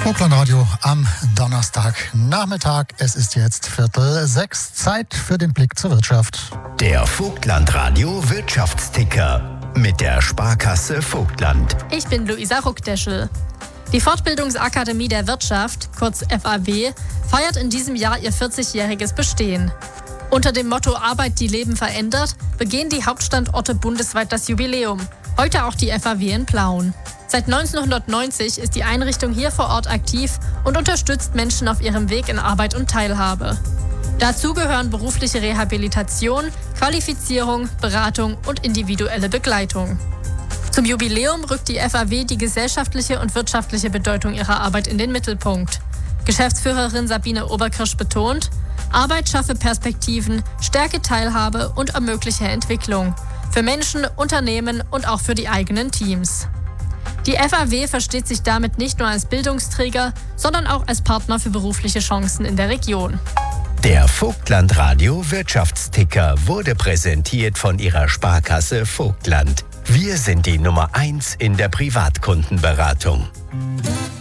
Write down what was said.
Vogtland-Radio am Donnerstagnachmittag. Es ist jetzt 5:45. Zeit für den Blick zur Wirtschaft. Der Vogtland-Radio Wirtschaftsticker mit der Sparkasse Vogtland. Ich bin Luisa Ruckdeschel. Die Fortbildungsakademie der Wirtschaft, kurz FAW, feiert in diesem Jahr ihr 40-jähriges Bestehen. Unter dem Motto Arbeit, die Leben verändert, begehen die Hauptstandorte bundesweit das Jubiläum. Heute auch die FAW in Plauen. Seit 1990 ist die Einrichtung hier vor Ort aktiv und unterstützt Menschen auf ihrem Weg in Arbeit und Teilhabe. Dazu gehören berufliche Rehabilitation, Qualifizierung, Beratung und individuelle Begleitung. Zum Jubiläum rückt die FAW die gesellschaftliche und wirtschaftliche Bedeutung ihrer Arbeit in den Mittelpunkt. Geschäftsführerin Sabine Oberkirsch betont, Arbeit schaffe Perspektiven, stärke Teilhabe und ermögliche Entwicklung. Für Menschen, Unternehmen und auch für die eigenen Teams. Die FAW versteht sich damit nicht nur als Bildungsträger, sondern auch als Partner für berufliche Chancen in der Region. Der Vogtland-Radio Wirtschaftsticker wurde präsentiert von ihrer Sparkasse Vogtland. Wir sind die Nummer 1 in der Privatkundenberatung.